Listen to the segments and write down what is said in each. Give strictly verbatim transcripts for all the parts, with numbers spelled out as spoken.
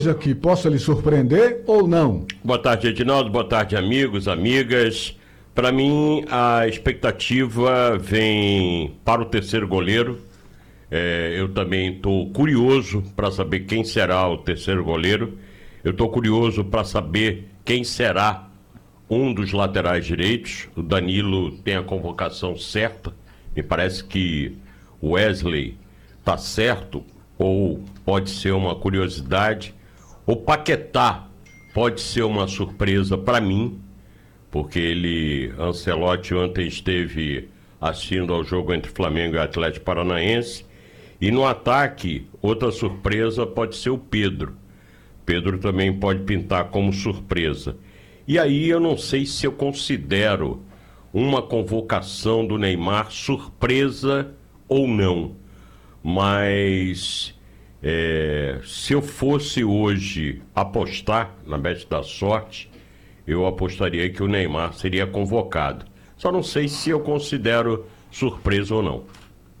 que possa lhe surpreender ou não? Boa tarde, Edinaldo. Boa tarde, amigos, amigas. Para mim, a expectativa vem para o terceiro goleiro. É, eu também estou curioso para saber quem será o terceiro goleiro. Eu estou curioso para saber quem será um dos laterais direitos. O Danilo tem a convocação certa. Me parece que o Wesley está certo, ou pode ser uma curiosidade. O Paquetá pode ser uma surpresa para mim, porque ele, Ancelotti, ontem esteve assistindo ao jogo entre Flamengo e Atlético Paranaense. E no ataque, outra surpresa pode ser o Pedro. Pedro também pode pintar como surpresa. E aí eu não sei se eu considero uma convocação do Neymar surpresa ou não. Mas é, se eu fosse hoje apostar na Bet da Sorte, eu apostaria que o Neymar seria convocado. Só não sei se eu considero surpresa ou não.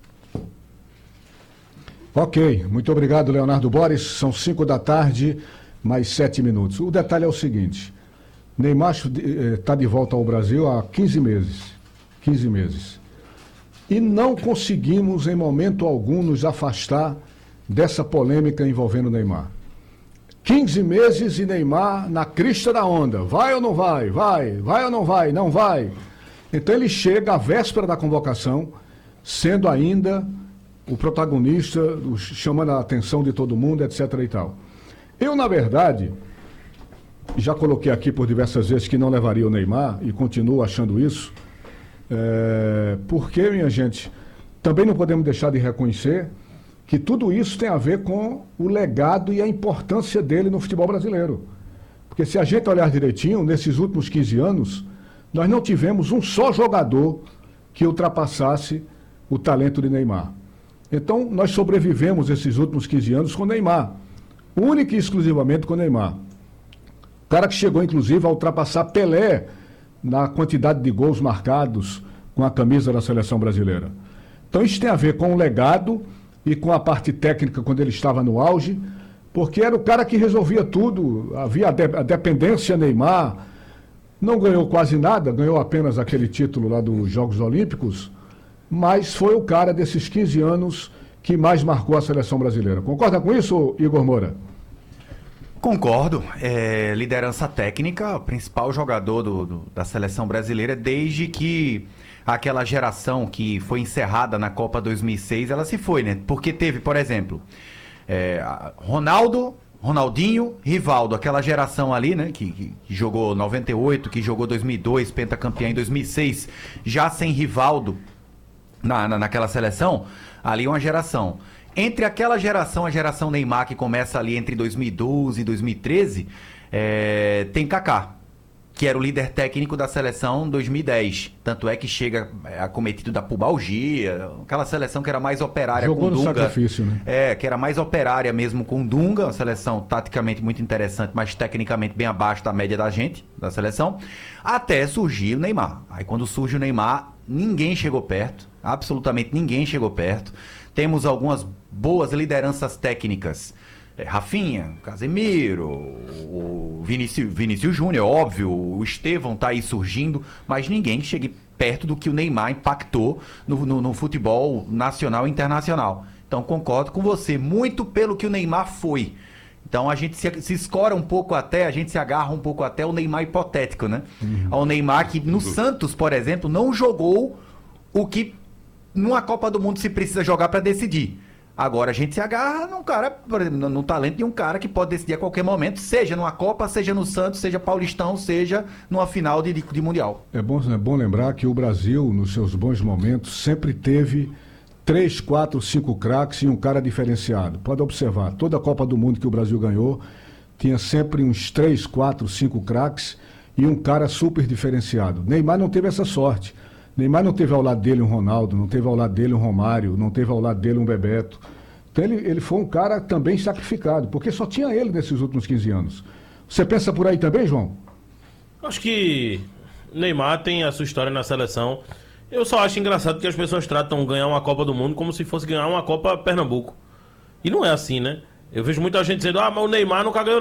Ok, muito obrigado, Leonardo Boris. São cinco da tarde, mais sete minutos. O detalhe é o seguinte: Neymar está de volta ao Brasil há quinze meses. quinze meses. E não conseguimos, em momento algum, nos afastar dessa polêmica envolvendo o Neymar. quinze meses e Neymar na crista da onda. Vai ou não vai? Vai. Vai ou não vai? Não vai. Então ele chega à véspera da convocação, sendo ainda o protagonista, chamando a atenção de todo mundo, etc e tal. Eu, na verdade, já coloquei aqui por diversas vezes que não levaria o Neymar, e continuo achando isso, é, porque, minha gente, também não podemos deixar de reconhecer que tudo isso tem a ver com o legado e a importância dele no futebol brasileiro. Porque se a gente olhar direitinho, nesses últimos quinze anos, nós não tivemos um só jogador que ultrapassasse o talento de Neymar. Então, nós sobrevivemos esses últimos quinze anos com Neymar. Única e exclusivamente com Neymar. O cara que chegou, inclusive, a ultrapassar Pelé na quantidade de gols marcados com a camisa da seleção brasileira. Então, isso tem a ver com o legado e com a parte técnica quando ele estava no auge, porque era o cara que resolvia tudo. Havia a, de, a dependência Neymar. Não ganhou quase nada, ganhou apenas aquele título lá dos Jogos Olímpicos, mas foi o cara desses quinze anos que mais marcou a seleção brasileira. Concorda com isso, Igor Moura? Concordo. É, liderança técnica, o principal jogador do, do, da seleção brasileira, desde que aquela geração que foi encerrada na Copa dois mil e seis, ela se foi, né? Porque teve, por exemplo, é, Ronaldo, Ronaldinho, Rivaldo, aquela geração ali, né? Que, que, que jogou noventa e oito, que jogou dois mil e dois, pentacampeão em dois mil e seis, já sem Rivaldo na, na, naquela seleção, ali uma geração. Entre aquela geração, a geração Neymar, que começa ali entre dois mil e doze e dois mil e treze, é, tem Kaká, que era o líder técnico da seleção dois mil e dez. Tanto é que chega acometido da pubalgia, aquela seleção que era mais operária. Jogou com no Dunga. Sacrifício, né? É, que era mais operária mesmo com Dunga, uma seleção taticamente muito interessante, mas tecnicamente bem abaixo da média da gente, da seleção, até surgir o Neymar. Aí quando surge o Neymar, ninguém chegou perto, absolutamente ninguém chegou perto. Temos algumas boas lideranças técnicas. É, Rafinha, Casemiro, o Vinícius, Vinícius Júnior, óbvio, o Estevão tá aí surgindo, mas ninguém chegue perto do que o Neymar impactou no, no, no futebol nacional e internacional. Então concordo com você, muito pelo que o Neymar foi. Então a gente se, se escora um pouco até, a gente se agarra um pouco até o Neymar hipotético, né? Uhum. Ao Neymar que no Santos, por exemplo, não jogou o que numa Copa do Mundo se precisa jogar para decidir. Agora a gente se agarra num cara, por exemplo, no talento de um cara que pode decidir a qualquer momento, seja numa Copa, seja no Santos, seja Paulistão, seja numa final de, de, de Mundial. É bom, é bom lembrar que o Brasil, nos seus bons momentos, sempre teve três, quatro, cinco craques e um cara diferenciado. Pode observar, toda a Copa do Mundo que o Brasil ganhou tinha sempre uns três, quatro, cinco craques e um cara super diferenciado. Neymar não teve essa sorte. Neymar não teve ao lado dele um Ronaldo, não teve ao lado dele um Romário, não teve ao lado dele um Bebeto. Então ele, ele foi um cara também sacrificado, porque só tinha ele nesses últimos quinze anos. Você pensa por aí também, João? Acho que Neymar tem a sua história na seleção. Eu só acho engraçado que as pessoas tratam ganhar uma Copa do Mundo como se fosse ganhar uma Copa Pernambuco. E não é assim, né? Eu vejo muita gente dizendo, ah, mas o Neymar nunca ganhou